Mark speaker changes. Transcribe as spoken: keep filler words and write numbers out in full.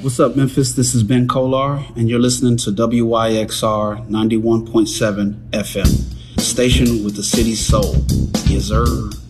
Speaker 1: What's up, Memphis? This is Ben Kolar, and you're listening to W Y X R ninety-one point seven F M, station with the city's soul. Yes, sir.